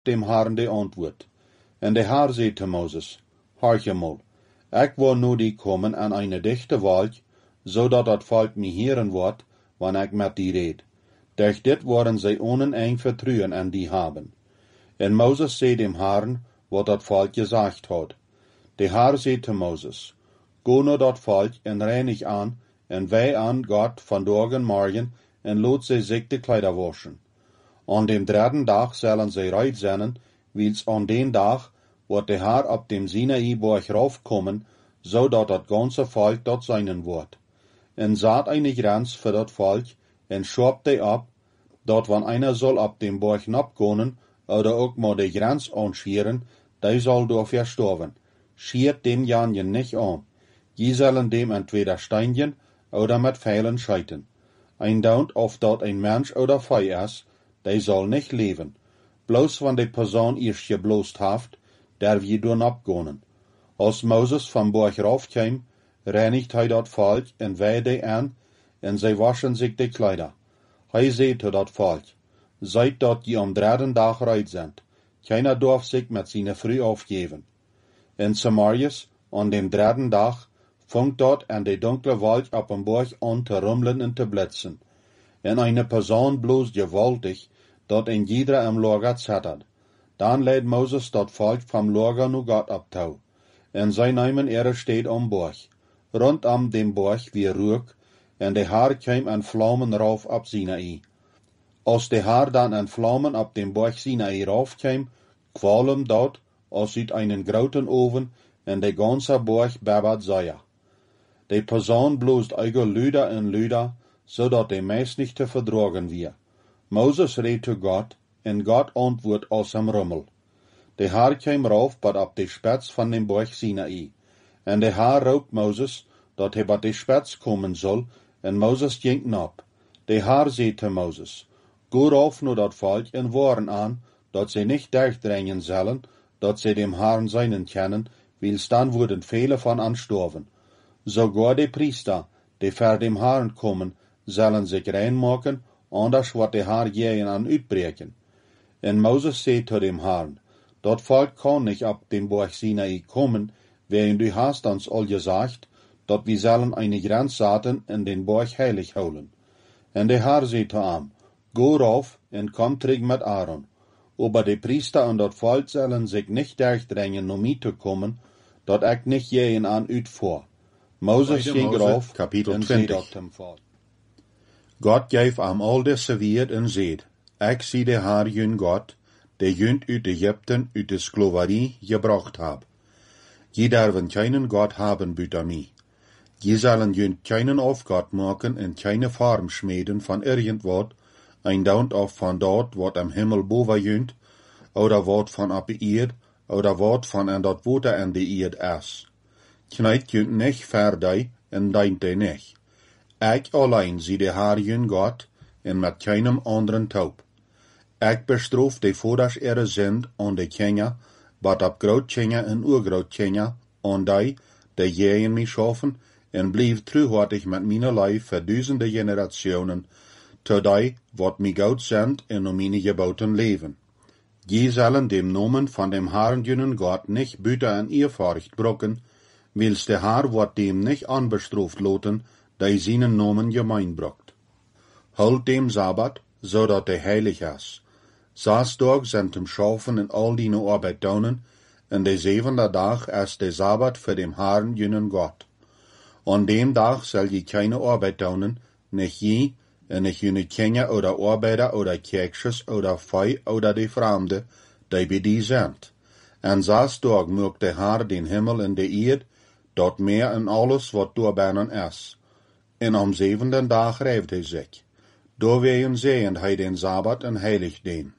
dem Herrn de antwoord. En de Herr zei te Moses, Horch mal, ik wil nu die komen aan eine dichte wald, zodat dat volk mij heren wordt, wanneer ik met die red. Durch dit worden zij oneindig vertrouwen aan die haben. En Moses zei dem Herrn, wat dat volk gesagt had. De Herr zei te Moses, Go nu dat volk en reinig aan, en wij aan God vandaag en morgen, en laat zij zich de kleider waschen. An dem dritten dag zullen zij reit zijn, wils an den dag wordt de Herr op dem Sinai-Berg raufkommen, zodat dat ganze volk dort seinen wordt. En zat eine Grenz für dat volk, en schob die ab, dat wann einer soll op dem Berg napgonen, oder ook maar de Grenz anscheren, die soll door verstorven. Schiert dem janjen nicht an. Je zullen dem entweder steinjen, oder met Pfeilen scheiten. Ein Daunt of dat ein Mensch oder Vieh is, die soll nicht leben. Bloß wann die Person eerst geblost haft, darf je door napgonen. Als Moses van Berg raufkwam, reinigt hij dat volk en wij die aan, en zij waschen zich de kleider. Hij zei te dat volk, seid dat je am dritten dag reit sind. Keiner darf sich met zijn vrouw aufgeven. In Samarias, an dem dritten dag, funkt dort an de dunkle Wald op een Berg an te rummelen en te blitzen. En eine Person bloß gewaltig, dat in jeder am Lager zattert. Dan leidt Moses dat volk vom Lager nu Gott abtau. En zij nemen ihre steed am Berg. Rondom dem Berg wie Rook, en de Haar kwam an Flammen rauf op Sinai. Als de Haar dan an Flammen op dem Berg Sinai rauf kwam, qualm dort, als uit einen groten oven, en de ganze Berg babbert Säuer. De Person bloest eiger luider en luider, zodat de meist nicht te verdragen wie. Moses reed zu Gott, en Gott antwoord aus hem Rummel. De Haar kwam rauf, bat op de spets van dem Berg Sinai. En de Haar roept Moses, dat hij bat de spets komen zal, en Moses ging nap. De Haar zei te Moses, Go rauf nu dat volk en woorden aan, dat zij niet durchdringen zullen, dat zij dem Herrn seinen kennen, wils dan worden vele van anstorven. Sogar de Priester, die ver dem Herrn kommen, zullen sich reinmaken, anders wordt de Herr jeen an uitbreken. En Moses zei te dem Herrn, dat volk kan nicht op dem Berg Sinai kommen, während du hast uns all gesagt, dat wir sollen eine Grenz zaten en den Berg heilig houden. En de Herr zei te hem, Go rauf en kom terug met Aaron. Aber de Priester en dat volk zullen sich nicht durchdringen, um mij te komen, dat ik nicht jeen an uitvoer. Moses ging rauf, Kapitel en 20. zei dat hem volk. God geef am al desse Wierd en zeed, ik zie de Haar jun God, de junt uit Egypten uit de Sklaverie gebracht hab. Je darven keinen Gott haben büter mij. Je zullen junt keinen Aufgott maken en keine Form schmieden van irgendwat, ein Daunt of van dort wat am Himmel boven junt, oder wat van op de Eerd, oder wat van en dat water en de Eerd is. Knijt junt nicht verdij en deint de nicht. Ik alleen zie de Haar jun God, en met keinem anderen taub. Ik bestroof de voders ihre Sind an de Kinder, bat op Grootkinder en Urgrootkinder, an die jeën mij schaffen, en blieb truhartig met mijn lijf voor duizenden generationen, tot die wat mij goud sind en om mijn geboten leven. Je zullen dem Nomen van dem Herrn jünen Gott nicht büter en Ehrfurcht brocken, wils de Herr wat dem nicht anbestraft loten, die seinen Nomen gemein brocht. Holt dem Sabbat, zodat de heilig is. 6 Tage sind dem Schaffen en al die Arbeit daunen, en de 7e dag is de Sabbat für dem Herrn jünen Gott. An dem Tag soll je keine Arbeit daunen, nicht je, en nicht jene Kinder oder Arbeiter oder Kirchers oder Vieh oder die Fremde, die bei die sind. En 6 Tage mögt der Herr den Himmel en de Erd, dort meer en alles wat doorbanen is. En am 7e dag rijft hij zich. Door weeën zeeën hij den Sabbat en heilig den.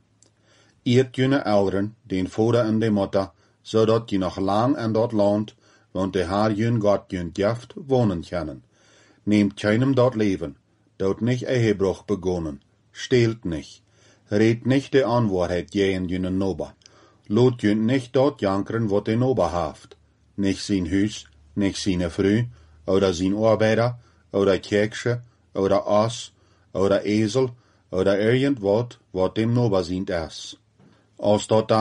Eert jene ouderen, den vader en de moeder, zodat je nog lang in dat land, want de Herr jun Gott jun gift, wonen können. Nehmt keinem dort leven, dort nicht Ehebruch begonnen, stehlt nicht, redt nicht de Anwahrheit jeen jünen Nober, lot jün nicht dort jankeren, wat de Nober haft, nicht sein Hüs, nicht seine Frü, oder sein Arbeiter, oder Kirche, oder Ass, oder Esel, oder irgendwat, wat dem Nober sient is. als dat